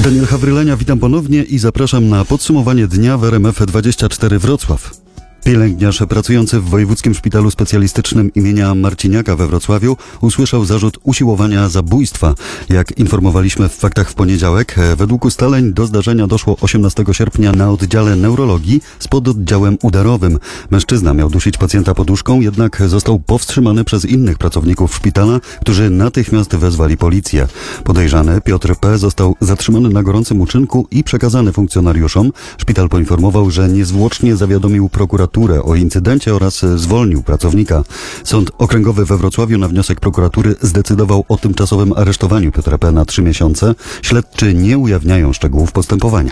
Daniel Hawrylenia, witam ponownie i zapraszam na podsumowanie dnia w RMF24 Wrocław. Pielęgniarz pracujący w Wojewódzkim Szpitalu Specjalistycznym imienia Marciniaka we Wrocławiu usłyszał zarzut usiłowania zabójstwa. Jak informowaliśmy w Faktach w poniedziałek, według ustaleń do zdarzenia doszło 18 sierpnia na oddziale neurologii z pododdziałem udarowym. Mężczyzna miał dusić pacjenta poduszką, jednak został powstrzymany przez innych pracowników szpitala, którzy natychmiast wezwali policję. Podejrzany Piotr P. został zatrzymany na gorącym uczynku i przekazany funkcjonariuszom. Szpital poinformował, że niezwłocznie zawiadomił prokuraturę o incydencie oraz zwolnił pracownika. Sąd Okręgowy we Wrocławiu na wniosek prokuratury zdecydował o tymczasowym aresztowaniu Piotra P. na 3 miesiące. Śledczy nie ujawniają szczegółów postępowania.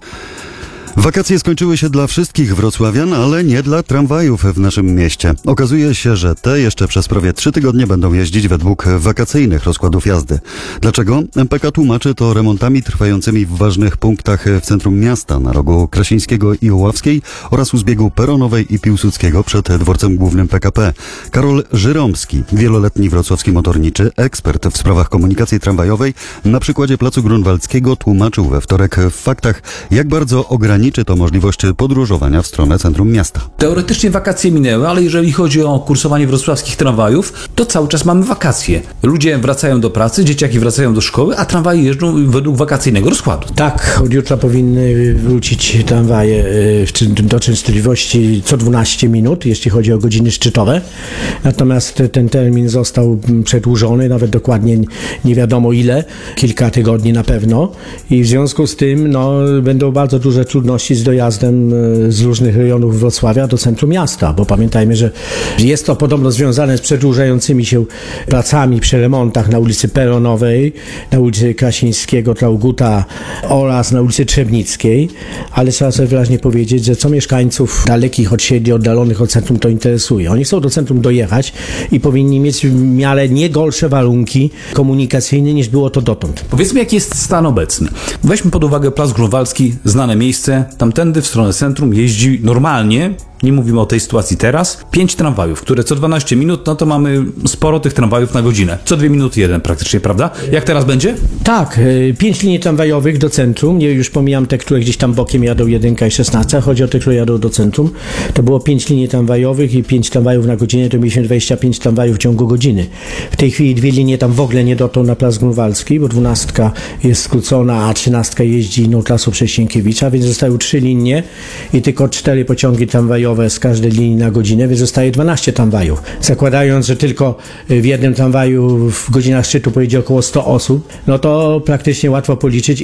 Wakacje skończyły się dla wszystkich wrocławian, ale nie dla tramwajów w naszym mieście. Okazuje się, że te jeszcze przez prawie 3 tygodnie będą jeździć według wakacyjnych rozkładów jazdy. Dlaczego? MPK tłumaczy to remontami trwającymi w ważnych punktach w centrum miasta, na rogu Krasińskiego i Oławskiej oraz u zbiegu Peronowej i Piłsudskiego przed dworcem głównym PKP. Karol Żyromski, wieloletni wrocławski motorniczy, ekspert w sprawach komunikacji tramwajowej, na przykładzie Placu Grunwaldzkiego tłumaczył we wtorek w Faktach, jak bardzo ograniczy to możliwość podróżowania w stronę centrum miasta. Teoretycznie wakacje minęły, ale jeżeli chodzi o kursowanie wrocławskich tramwajów, to cały czas mamy wakacje. Ludzie wracają do pracy, dzieciaki wracają do szkoły, a tramwaje jeżdżą według wakacyjnego rozkładu. Tak, od jutra powinny wrócić tramwaje do częstotliwości co 12 minut, jeśli chodzi o godziny szczytowe. Natomiast ten termin został przedłużony, nawet dokładnie nie wiadomo ile, kilka tygodni na pewno. I w związku z tym będą bardzo duże trudności z dojazdem z różnych rejonów Wrocławia do centrum miasta, bo pamiętajmy, że jest to podobno związane z przedłużającymi się pracami przy remontach na ulicy Peronowej, na ulicy Krasińskiego, Traugutta oraz na ulicy Trzebnickiej, ale trzeba sobie wyraźnie powiedzieć, że co mieszkańców dalekich od siebie, oddalonych od centrum to interesuje. Oni chcą do centrum dojechać i powinni mieć w miarę nie gorsze warunki komunikacyjne niż było to dotąd. Powiedzmy, jaki jest stan obecny. Weźmy pod uwagę Plac Grunwaldzki, znane miejsce. Tamtędy w stronę centrum jeździ normalnie, nie mówimy o tej sytuacji teraz, 5 tramwajów, które co 12 minut, to mamy sporo tych tramwajów na godzinę. Co 2 minuty jeden praktycznie, prawda? Jak teraz będzie? Tak, 5 linii tramwajowych do centrum, nie już pomijam te, które gdzieś tam bokiem jadą 1 i 16, chodzi o te, które jadą do centrum. To było 5 linii tramwajowych i 5 tramwajów na godzinę, to mieliśmy 25 tramwajów w ciągu godziny. W tej chwili 2 linie tam w ogóle nie dotrą na Plac Grunwaldzki, bo 12 jest skrócona, a 13 jeździ inną trasą przez Sienkiewicza, więc zostały 3 linie i tylko 4 pociągi tramwajowe z każdej linii na godzinę, więc zostaje 12 tramwajów. Zakładając, że tylko w jednym tramwaju w godzinach szczytu pojedzie około 100 osób, to praktycznie łatwo policzyć,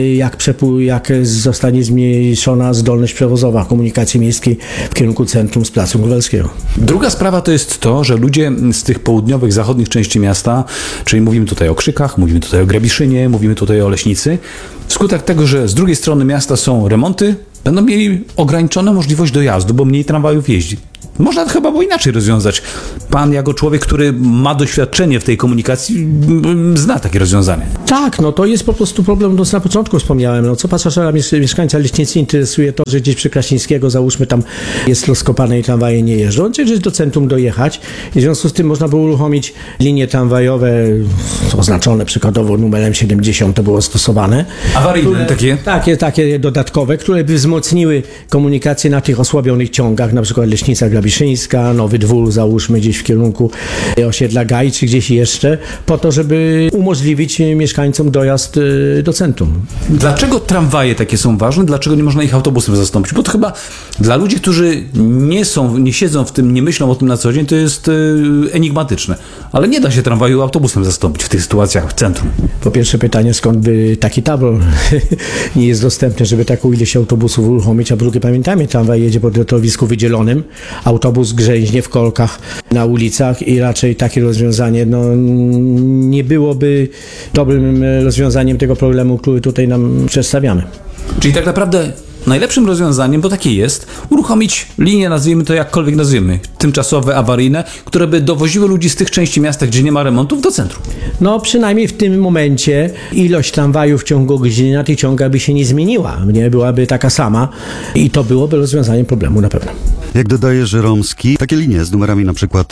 jak zostanie zmniejszona zdolność przewozowa komunikacji miejskiej w kierunku centrum z Placu Grunwaldzkiego. Druga sprawa to jest to, że ludzie z tych południowych, zachodnich części miasta, czyli mówimy tutaj o Krzykach, mówimy tutaj o Grabiszynie, mówimy tutaj o Leśnicy, wskutek tego, że z drugiej strony miasta są remonty, będą mieli ograniczoną możliwość dojazdu, bo mniej tramwajów jeździ. Można to chyba było inaczej rozwiązać. Pan jako człowiek, który ma doświadczenie w tej komunikacji, zna takie rozwiązanie. Tak, to jest po prostu problem, na początku wspomniałem. Co pasażera, mieszkańca Leśnicy interesuje to, że gdzieś przy Krasińskiego, załóżmy tam jest rozkopane i tramwaje nie jeżdżą. On chce gdzieś do centrum dojechać i w związku z tym można było uruchomić linie tramwajowe oznaczone przykładowo numerem 70, to było stosowane. Awaryjne takie dodatkowe, które by wzmocniły komunikację na tych osłabionych ciągach, na przykład Leśnica Grabiszyńska, Nowy Dwór, załóżmy gdzieś w kierunku osiedla Gaj, czy gdzieś jeszcze, po to, żeby umożliwić mieszkańcom dojazd do centrum. Dlaczego tramwaje takie są ważne? Dlaczego nie można ich autobusem zastąpić? Bo to chyba dla ludzi, którzy nie siedzą w tym, nie myślą o tym na co dzień, to jest enigmatyczne. Ale nie da się tramwaju autobusem zastąpić w tych sytuacjach w centrum. Po pierwsze pytanie, skąd by taki tabor nie jest dostępny, żeby taką ilość autobusów uruchomić, a po drugie pamiętajmy, tramwaj jedzie po torowisku wydzielonym, autobus grzęźnie w kolkach na ulicach i raczej takie rozwiązanie nie byłoby dobrym rozwiązaniem tego problemu, który tutaj nam przedstawiamy. Czyli tak naprawdę najlepszym rozwiązaniem, bo takie jest, uruchomić linie, nazwijmy to jakkolwiek nazwiemy, tymczasowe, awaryjne, które by dowoziły ludzi z tych części miasta, gdzie nie ma remontów, do centrum. No przynajmniej w tym momencie ilość tramwajów w ciągu godziny na tych ciągach by się nie zmieniła, nie byłaby taka sama i to byłoby rozwiązaniem problemu na pewno. Jak dodaje Żeromski, takie linie z numerami na przykład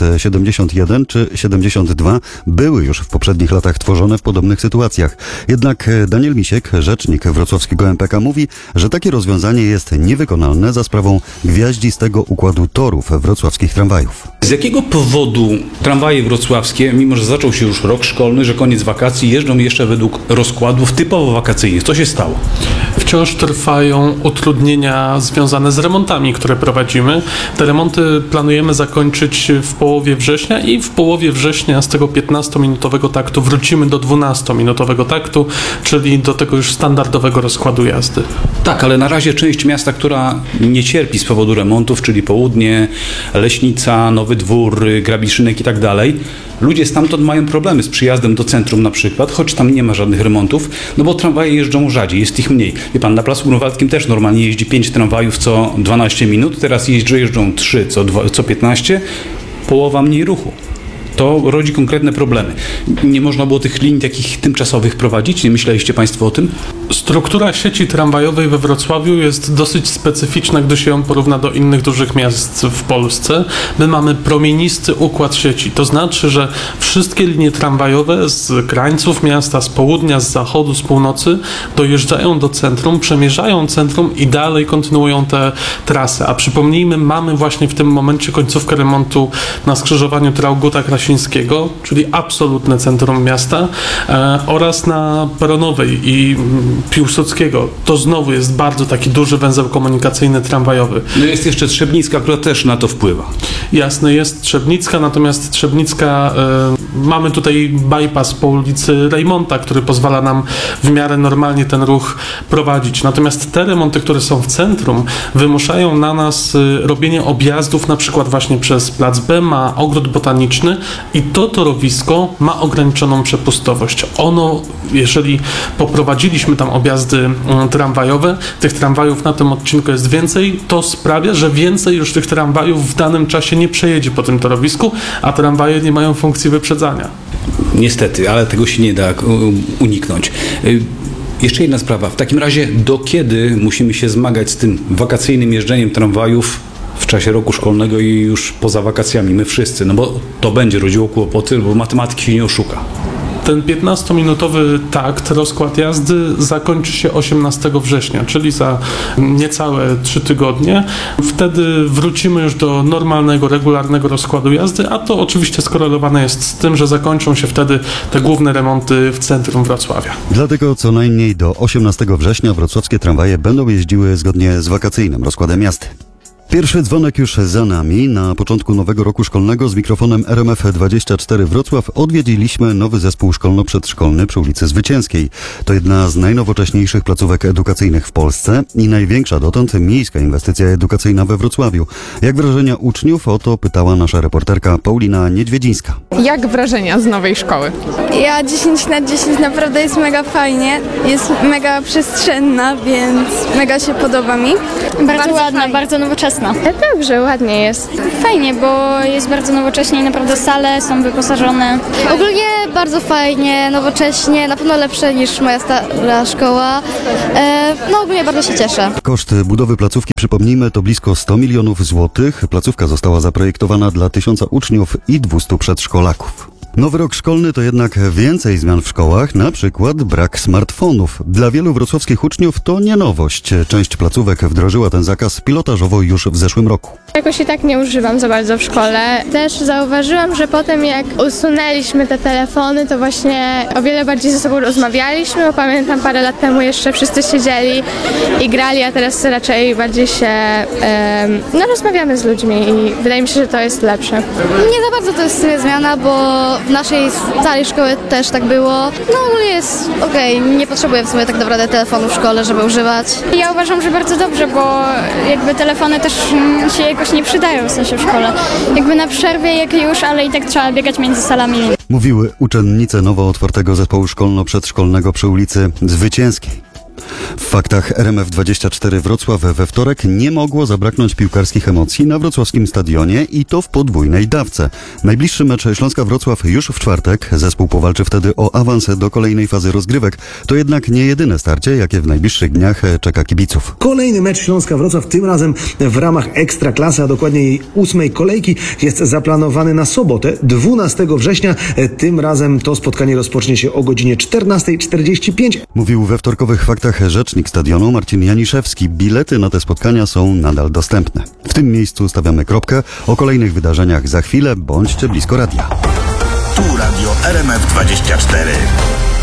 71 czy 72 były już w poprzednich latach tworzone w podobnych sytuacjach. Jednak Daniel Misiek, rzecznik wrocławskiego MPK, mówi, że takie rozwiązanie jest niewykonalne za sprawą gwiaździstego układu torów wrocławskich tramwajów. Z jakiego powodu tramwaje wrocławskie, mimo że zaczął się już rok szkolny, że koniec wakacji, jeżdżą jeszcze według rozkładów typowo wakacyjnych? Co się stało? Wciąż trwają utrudnienia związane z remontami, które prowadzimy. Te remonty planujemy zakończyć w połowie września i w połowie września z tego 15-minutowego taktu wrócimy do 12-minutowego taktu, czyli do tego już standardowego rozkładu jazdy. Tak, ale na razie część miasta, która nie cierpi z powodu remontów, czyli Południe, Leśnica, Nowy Dwór, Grabiszynek i tak dalej, ludzie stamtąd mają problemy z przyjazdem do centrum na przykład, choć tam nie ma żadnych remontów, no bo tramwaje jeżdżą rzadziej, jest ich mniej. Wie pan, na Placu Grunwaldzkim też normalnie jeździ 5 tramwajów co 12 minut, teraz jeżdżą 3 co 15, połowa mniej ruchu. To rodzi konkretne problemy. Nie można było tych linii takich tymczasowych prowadzić? Nie myśleliście państwo o tym? Struktura sieci tramwajowej we Wrocławiu jest dosyć specyficzna, gdy się ją porówna do innych dużych miast w Polsce. My mamy promienisty układ sieci. To znaczy, że wszystkie linie tramwajowe z krańców miasta, z południa, z zachodu, z północy dojeżdżają do centrum, przemierzają centrum i dalej kontynuują tę trasę. A przypomnijmy, mamy właśnie w tym momencie końcówkę remontu na skrzyżowaniu Traugutta-Krasińskiego, czyli absolutne centrum miasta, oraz na Peronowej i Piłsudskiego. To znowu jest bardzo taki duży węzeł komunikacyjny tramwajowy. No jest jeszcze Trzebnicka, która też na to wpływa. Jasne, jest Trzebnicka, natomiast Trzebnicka, mamy tutaj bypass po ulicy Rejmonta, który pozwala nam w miarę normalnie ten ruch prowadzić. Natomiast te remonty, które są w centrum, wymuszają na nas robienie objazdów, na przykład właśnie przez Plac Bema, Ogród Botaniczny i to torowisko ma ograniczoną przepustowość. Ono, jeżeli poprowadziliśmy tam objazdy tramwajowe, tych tramwajów na tym odcinku jest więcej, to sprawia, że więcej już tych tramwajów w danym czasie nie przejedzie po tym torowisku, a tramwaje nie mają funkcji wyprzedzania. Niestety, ale tego się nie da uniknąć. Jeszcze jedna sprawa. W takim razie do kiedy musimy się zmagać z tym wakacyjnym jeżdżeniem tramwajów w czasie roku szkolnego i już poza wakacjami? My wszyscy, no bo to będzie rodziło kłopoty, bo matematyki się nie oszuka. Ten 15-minutowy takt, rozkład jazdy zakończy się 18 września, czyli za niecałe 3 tygodnie. Wtedy wrócimy już do normalnego, regularnego rozkładu jazdy, a to oczywiście skorelowane jest z tym, że zakończą się wtedy te główne remonty w centrum Wrocławia. Dlatego co najmniej do 18 września wrocławskie tramwaje będą jeździły zgodnie z wakacyjnym rozkładem jazdy. Pierwszy dzwonek już za nami. Na początku nowego roku szkolnego z mikrofonem RMF24 Wrocław odwiedziliśmy nowy zespół szkolno-przedszkolny przy ulicy Zwycięskiej. To jedna z najnowocześniejszych placówek edukacyjnych w Polsce i największa dotąd miejska inwestycja edukacyjna we Wrocławiu. Jak wrażenia uczniów? O to pytała nasza reporterka Paulina Niedźwiedzińska. Jak wrażenia z nowej szkoły? Ja 10/10 naprawdę jest mega fajnie, jest mega przestrzenna, więc mega się podoba mi. Bardzo ładna, fajnie. Bardzo nowoczesna. Dobrze, ładnie jest. Fajnie, bo jest bardzo nowocześnie i naprawdę sale są wyposażone. Ogólnie bardzo fajnie, nowocześnie, na pewno lepsze niż moja stara szkoła. No ogólnie bardzo się cieszę. Koszt budowy placówki, przypomnijmy, to blisko 100 milionów złotych. Placówka została zaprojektowana dla 1000 uczniów i 200 przedszkolaków. Nowy rok szkolny to jednak więcej zmian w szkołach, na przykład brak smartfonów. Dla wielu wrocławskich uczniów to nie nowość. Część placówek wdrożyła ten zakaz pilotażowo już w zeszłym roku. Jakoś i tak nie używam za bardzo w szkole. Też zauważyłam, że potem jak usunęliśmy te telefony, to właśnie o wiele bardziej ze sobą rozmawialiśmy, bo pamiętam parę lat temu jeszcze wszyscy siedzieli i grali, a teraz raczej bardziej się rozmawiamy z ludźmi i wydaje mi się, że to jest lepsze. Nie za bardzo to jest w sumie zmiana, bo w naszej starej szkole też tak było. No ogólnie jest okej, nie potrzebuję w sumie tak naprawdę telefonu w szkole, żeby używać. Ja uważam, że bardzo dobrze, bo jakby telefony też się jakoś nie przydają w sensie w szkole. Jakby na przerwie jak już, ale i tak trzeba biegać między salami. Mówiły uczennice nowo otwartego zespołu szkolno-przedszkolnego przy ulicy Zwycięskiej. W faktach RMF24 Wrocław we wtorek nie mogło zabraknąć piłkarskich emocji na wrocławskim stadionie i to w podwójnej dawce. Najbliższy mecz Śląska-Wrocław już w czwartek. Zespół powalczy wtedy o awans do kolejnej fazy rozgrywek. To jednak nie jedyne starcie, jakie w najbliższych dniach czeka kibiców. Kolejny mecz Śląska-Wrocław, tym razem w ramach Ekstraklasy, a dokładnie jej 8. kolejki, jest zaplanowany na sobotę, 12 września. Tym razem to spotkanie rozpocznie się o godzinie 14:45. Mówił we wtorkowych faktach rzecznik stadionu Marcin Janiszewski. Bilety na te spotkania są nadal dostępne. W tym miejscu stawiamy kropkę. O kolejnych wydarzeniach za chwilę. Bądźcie blisko radia. Tu radio RMF24.